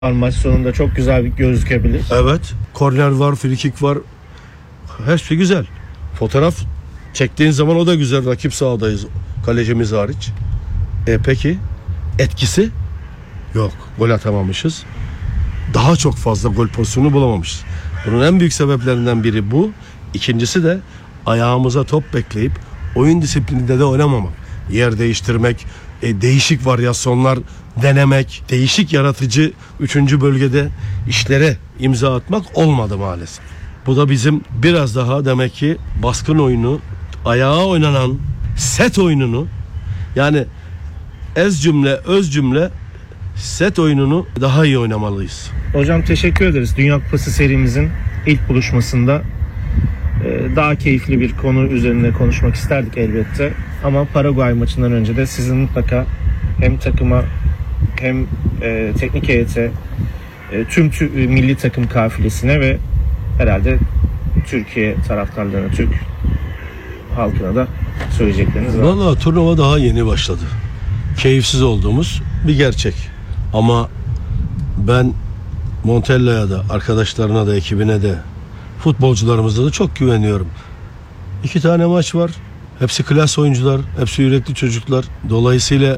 Maç sonunda çok güzel bir gözükebilir. Evet. Korner var, frikik var. Her şey güzel. Fotoğraf çektiğin zaman o da güzel. Rakip sahadayız. Kalecimiz hariç. Peki etkisi? Yok. Gol atamamışız. Daha çok fazla gol pozisyonu bulamamışız. Bunun en büyük sebeplerinden biri bu. İkincisi de ayağımıza top bekleyip oyun disiplininde de oynamamak. Yer değiştirmek, değişik varyasyonlar denemek, değişik yaratıcı 3. bölgede işlere imza atmak olmadı maalesef. Bu da bizim biraz daha demek ki baskın oyunu, ayağa oynanan set oyununu, yani ez cümle, öz cümle set oyununu daha iyi oynamalıyız. Hocam teşekkür ederiz. Dünya Kupası serimizin ilk buluşmasında daha keyifli bir konu üzerine konuşmak isterdik elbette. Ama Paraguay maçından önce de sizin mutlaka hem takıma hem teknik heyete, tüm milli takım kafilesine ve herhalde Türkiye taraftarlarına, Türk halkına da söyleyecekleriniz var. Vallahi turnuva daha yeni başladı. Keyifsiz olduğumuz bir gerçek. Ama ben Montella'ya da, arkadaşlarına da, ekibine de, futbolcularımıza da çok güveniyorum. 2 tane maç var. Hepsi klas oyuncular, hepsi yürekli çocuklar. Dolayısıyla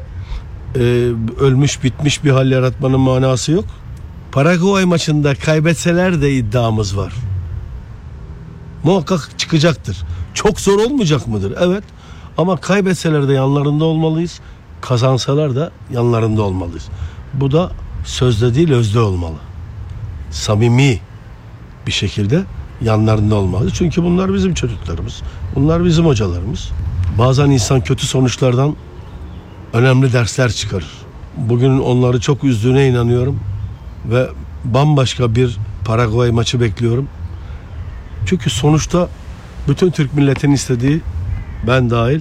ölmüş bitmiş bir hal yaratmanın manası yok. Paraguay maçında kaybetseler de iddiamız var. Muhakkak çıkacaktır. Çok zor olmayacak mıdır? Evet. Ama kaybetseler de yanlarında olmalıyız. Kazansalar da yanlarında olmalıyız. Bu da sözde değil, özde olmalı. Samimi bir şekilde yanlarında olmalı. Çünkü bunlar bizim çocuklarımız. Bunlar bizim hocalarımız. Bazen insan kötü sonuçlardan önemli dersler çıkarır. Bugün onları çok üzdüğüne inanıyorum. Ve bambaşka bir Paraguay maçı bekliyorum. Çünkü sonuçta bütün Türk milletinin istediği, ben dahil,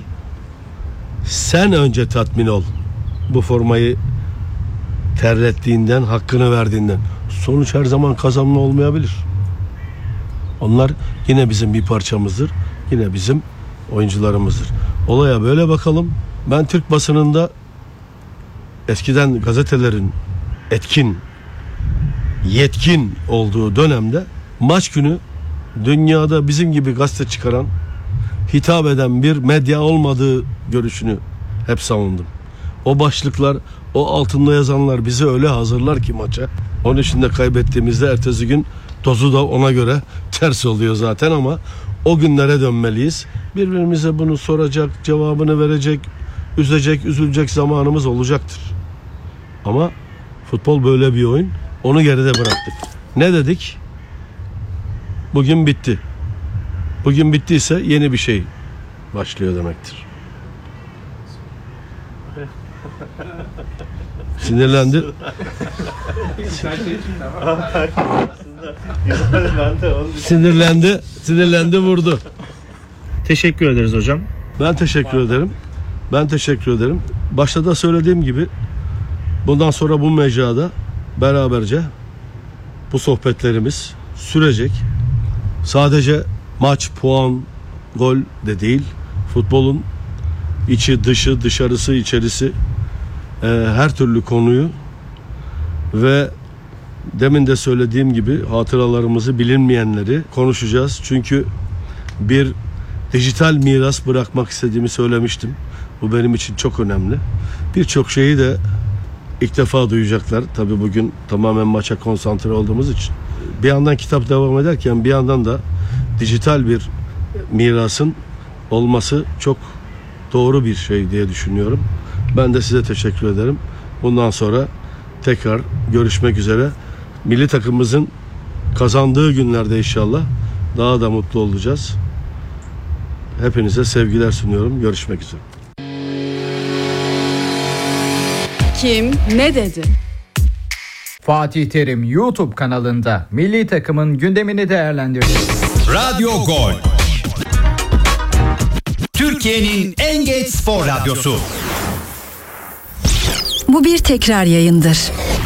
sen önce tatmin ol. Bu formayı terlettiğinden, hakkını verdiğinden. Sonuç her zaman kazanma olmayabilir. Onlar yine bizim bir parçamızdır. Yine bizim oyuncularımızdır. Olaya böyle bakalım. Ben Türk basınında eskiden gazetelerin etkin, yetkin olduğu dönemde maç günü dünyada bizim gibi gazete çıkaran, hitap eden bir medya olmadığı görüşünü hep savundum. O başlıklar, o altında yazanlar bizi öyle hazırlar ki maça. Onun için de kaybettiğimizde ertesi gün dozu da ona göre ters oluyor zaten, ama o günlere dönmeliyiz. Birbirimize bunu soracak, cevabını verecek, üzecek, üzülecek zamanımız olacaktır. Ama futbol böyle bir oyun. Onu geride bıraktık. Ne dedik? Bugün bitti. Bugün bittiyse yeni bir şey başlıyor demektir. Sinirlendi. Sinirlendi, vurdu. Teşekkür ederiz hocam. Ben teşekkür ederim. Başta da söylediğim gibi bundan sonra bu mecrada beraberce bu sohbetlerimiz sürecek. Sadece maç, puan, gol de değil. Futbolun içi, dışı, dışarısı, içerisi, her türlü konuyu ve demin de söylediğim gibi hatıralarımızı, bilinmeyenleri konuşacağız. Çünkü bir dijital miras bırakmak istediğimi söylemiştim. Bu benim için çok önemli. Birçok şeyi de ilk defa duyacaklar. Tabii bugün tamamen maça konsantre olduğumuz için. Bir yandan kitap devam ederken bir yandan da dijital bir mirasın olması çok doğru bir şey diye düşünüyorum. Ben de size teşekkür ederim. Bundan sonra tekrar görüşmek üzere. Milli takımımızın kazandığı günlerde inşallah daha da mutlu olacağız. Hepinize sevgiler sunuyorum. Görüşmek üzere. Kim ne dedi? Fatih Terim YouTube kanalında milli takımın gündemini değerlendirdi. Radyo Gol. Türkiye'nin en geç spor radyosu. Bu bir tekrar yayındır.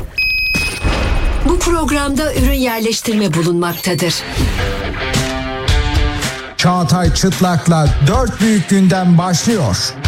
Bu programda ürün yerleştirme bulunmaktadır. Çağatay Çıtlak'la 4 büyük gündem başlıyor.